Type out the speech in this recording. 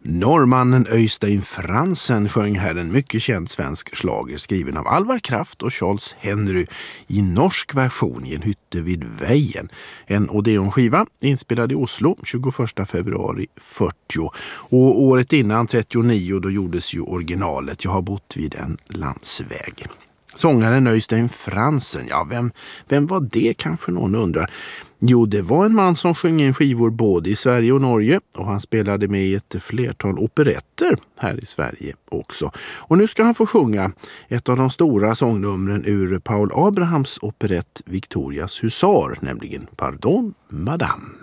Norrmannen Øystein Fransen sjöng här en mycket känd svensk schlager skriven av Alvar Kraft och Charles Henry i norsk version i en hytte vid Vejen. En Odeon-skiva inspelad i Oslo 21 februari 40. Och året innan 39 då gjordes ju originalet Jag har bott vid en landsväg. Sångaren Øystein Fransen, ja vem var det kanske någon undrar? Jo, det var en man som sjöng in skivor både i Sverige och Norge och han spelade med i ett flertal operetter här i Sverige också. Och nu ska han få sjunga ett av de stora sångnumren ur Paul Abrahams operett Victorias husar, nämligen Pardon, Madame.